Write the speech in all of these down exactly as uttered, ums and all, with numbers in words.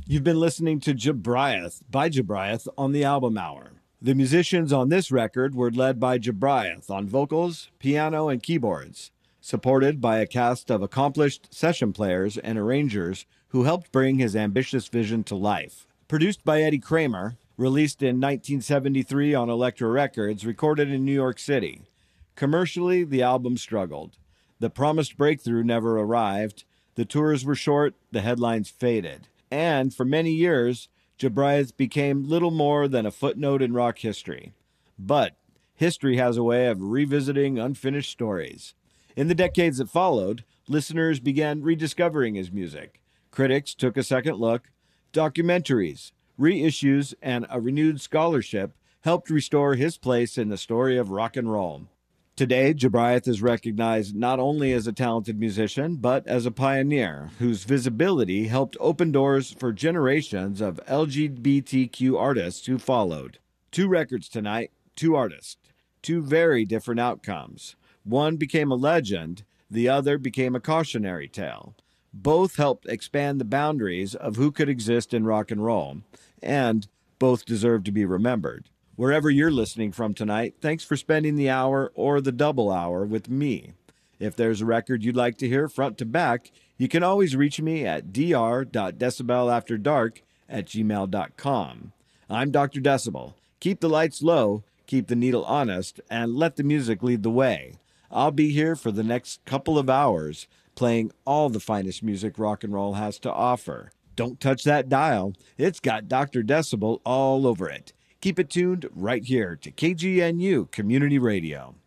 You've been listening to Jabriath by Jabriath on the Album Hour. The musicians on this record were led by Jabriath on vocals, piano, and keyboards, supported by a cast of accomplished session players and arrangers who helped bring his ambitious vision to life. Produced by Eddie Kramer, released in nineteen seventy-three on Elektra Records, recorded in New York City. Commercially, the album struggled. The promised breakthrough never arrived, the tours were short, the headlines faded. And for many years, Jabriath became little more than a footnote in rock history. But history has a way of revisiting unfinished stories. In the decades that followed, listeners began rediscovering his music. Critics took a second look. Documentaries, reissues, and a renewed scholarship helped restore his place in the story of rock and roll. Today, Jabriath is recognized not only as a talented musician, but as a pioneer whose visibility helped open doors for generations of L G B T Q artists who followed. Two records tonight, two artists, two very different outcomes. One became a legend, the other became a cautionary tale. Both helped expand the boundaries of who could exist in rock and roll, and both deserve to be remembered. Wherever you're listening from tonight, thanks for spending the hour or the double hour with me. If there's a record you'd like to hear front to back, you can always reach me at d r dot decibel after dark at gmail dot com. I'm Doctor Decibel. Keep the lights low, keep the needle honest, and let the music lead the way. I'll be here for the next couple of hours, playing all the finest music rock and roll has to offer. Don't touch that dial. It's got Doctor Decibel all over it. Keep it tuned right here to K G N U Community Radio.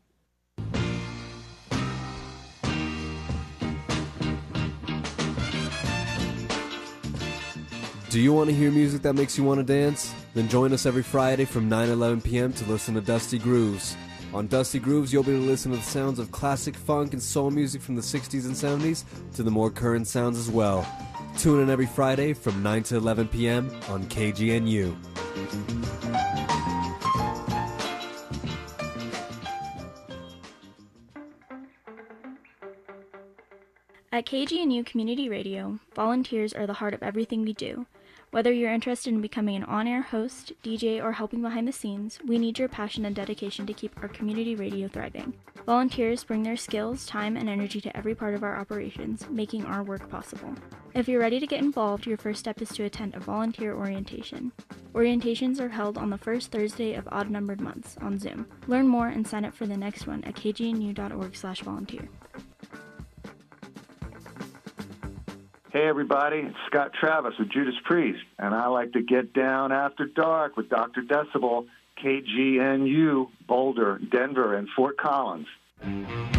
Do you want to hear music that makes you want to dance? Then join us every Friday from nine to eleven p.m. to listen to Dusty Grooves. On Dusty Grooves, you'll be able to listen to the sounds of classic funk and soul music from the sixties and seventies to the more current sounds as well. Tune in every Friday from nine to eleven p.m. on K G N U. At K G N U Community Radio, volunteers are the heart of everything we do. Whether you're interested in becoming an on-air host, D J, or helping behind the scenes, we need your passion and dedication to keep our community radio thriving. Volunteers bring their skills, time, and energy to every part of our operations, making our work possible. If you're ready to get involved, your first step is to attend a volunteer orientation. Orientations are held on the first Thursday of odd-numbered months on Zoom. Learn more and sign up for the next one at k g n u dot org slash volunteer. Hey everybody, it's Scott Travis with Judas Priest, and I like to get down after dark with Doctor Decibel, K G N U, Boulder, Denver, and Fort Collins.